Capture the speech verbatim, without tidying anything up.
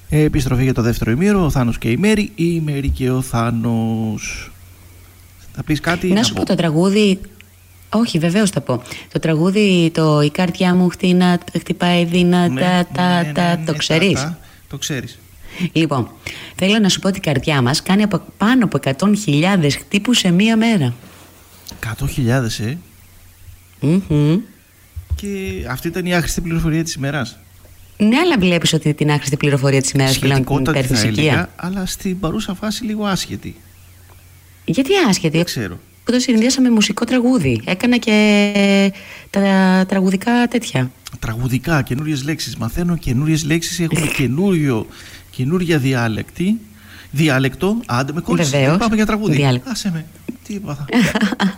Επιστροφή για το δεύτερο ημίωρο. Ο Θάνος και η Μέρη. Η Μέρη και ο Θάνος. Θα πεις κάτι? Να σου πω το τραγούδι. Όχι, βεβαίως θα πω. Το τραγούδι, το «Η καρδιά μου χτίνα, χτυπάει δυνατά», ναι, τα, ναι, τα, ναι, το ναι, ξέρεις? τα, τα, το ξέρεις. Λοιπόν, θέλω να σου πω ότι η καρδιά μας κάνει από, πάνω από εκατό χιλιάδες χτύπους σε μία μέρα. εκατό χιλιάδες, ε. Mm-hmm. Και αυτή ήταν η άχρηστη πληροφορία της ημέρας. Ναι, αλλά βλέπεις ότι την άχρηστη πληροφορία της ημέρας πλέον την παίρνεις οικία. Αλλά στην παρούσα φάση λίγο άσχετη. Γιατί άσχετη? Δεν ξέρω. Το συνδύασα με μουσικό τραγούδι. Έκανα και τα τραγουδικά τέτοια. Τραγουδικά, καινούριες λέξεις. Μαθαίνω καινούριες λέξεις. Έχουμε καινούριο, καινούρια διάλεκτη. Διάλεκτο. Άντε με κόλλησες. Πάμε για τραγούδι. Διάλεκτο. Άσε με. Τι είπα.